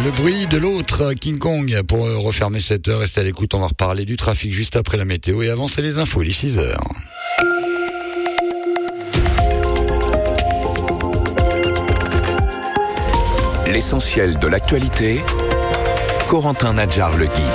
Le bruit de l'autre, King Kong, pour refermer cette heure. Restez à l'écoute, on va reparler du trafic juste après la météo. Et avant, c'est les infos, il est 6h. L'essentiel de l'actualité, Corentin Nadjar-Le Gui.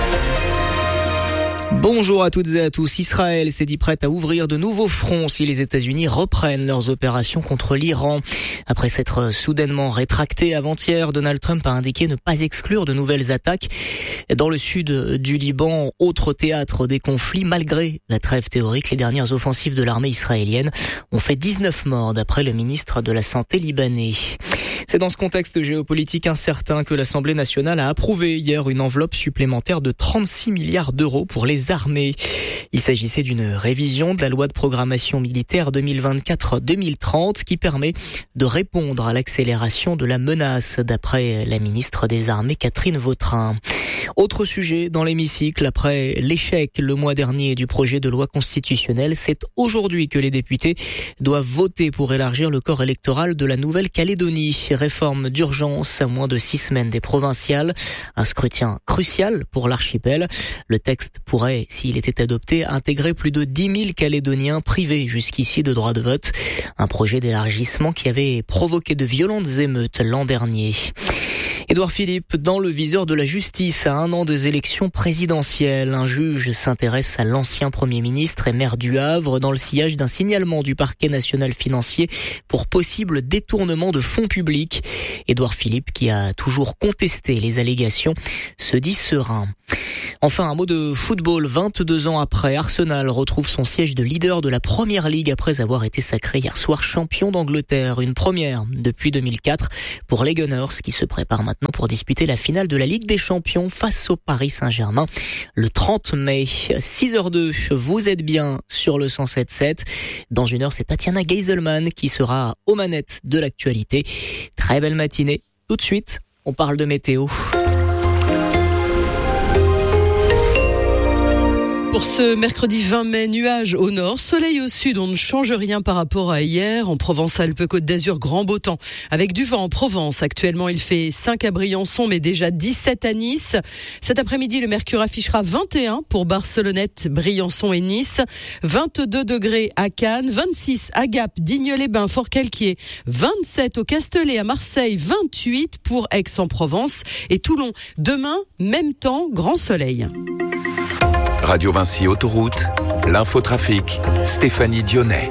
Bonjour à toutes et à tous. Israël s'est dit prête à ouvrir de nouveaux fronts si les États-Unis reprennent leurs opérations contre l'Iran. Après s'être soudainement rétracté avant-hier, Donald Trump a indiqué ne pas exclure de nouvelles attaques dans le sud du Liban, autre théâtre des conflits. Malgré la trêve théorique, les dernières offensives de l'armée israélienne ont fait 19 morts d'après le ministre de la Santé libanais. C'est dans ce contexte géopolitique incertain que l'Assemblée nationale a approuvé hier une enveloppe supplémentaire de 36 milliards d'euros pour les armées. Il s'agissait d'une révision de la loi de programmation militaire 2024-2030 qui permet de répondre à l'accélération de la menace, d'après la ministre des Armées Catherine Vautrin. Autre sujet dans l'hémicycle, après l'échec le mois dernier du projet de loi constitutionnelle, c'est aujourd'hui que les députés doivent voter pour élargir le corps électoral de la Nouvelle-Calédonie. Réforme d'urgence à moins de 6 semaines des provinciales. Un scrutin crucial pour l'archipel. Le texte pourrait, s'il était adopté, intégrer plus de 10 000 Calédoniens privés jusqu'ici de droit de vote. Un projet d'élargissement qui avait provoqué de violentes émeutes l'an dernier. Édouard Philippe, dans le viseur de la justice, à 1 an des élections présidentielles. Un juge s'intéresse à l'ancien Premier ministre et maire du Havre dans le sillage d'un signalement du parquet national financier pour possible détournement de fonds publics. Édouard Philippe, qui a toujours contesté les allégations, se dit serein. Enfin, un mot de football. 22 ans après, Arsenal retrouve son siège de leader de la Première Ligue après avoir été sacré hier soir champion d'Angleterre. Une première depuis 2004 pour les Gunners qui se préparent maintenant pour disputer la finale de la Ligue des Champions face au Paris Saint-Germain le 30 mai. 6h02, vous êtes bien sur le 107.7. Dans une heure, c'est Tatiana Geiselman qui sera aux manettes de l'actualité. Très belle matinée. Tout de suite, on parle de météo. Pour ce mercredi 20 mai, nuages au nord, soleil au sud, on ne change rien par rapport à hier. En Provence-Alpes-Côte d'Azur, grand beau temps. Avec du vent en Provence, actuellement il fait 5 à Briançon, mais déjà 17 à Nice. Cet après-midi, le mercure affichera 21 pour Barcelonnette, Briançon et Nice. 22 degrés à Cannes, 26 à Gap, Digne-les-Bains, Fort-Calquier. 27 au Castellet, à Marseille, 28 pour Aix-en-Provence et Toulon. Demain, même temps, grand soleil. Radio Vinci Autoroute, l'infotrafic, Stéphanie Dionnet.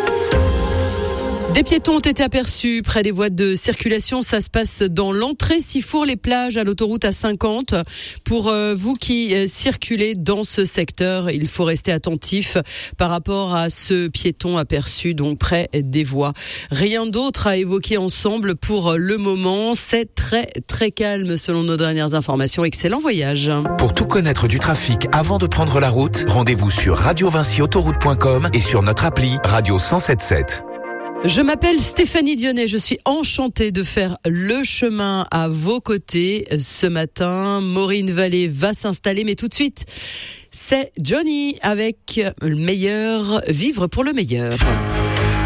Des piétons ont été aperçus près des voies de circulation. Ça se passe dans l'entrée Sifour-les-Plages à l'autoroute A50. Pour vous qui circulez dans ce secteur, il faut rester attentif par rapport à ce piéton aperçu donc près des voies. Rien d'autre à évoquer ensemble pour le moment. C'est très très calme selon nos dernières informations. Excellent voyage. Pour tout connaître du trafic avant de prendre la route, rendez-vous sur radiovinciautoroute.com et sur notre appli Radio 107.7. Je m'appelle Stéphanie Dionnet, je suis enchantée de faire le chemin à vos côtés. Ce matin, Maureen Vallée va s'installer, mais tout de suite, c'est Johnny avec le meilleur, vivre pour le meilleur.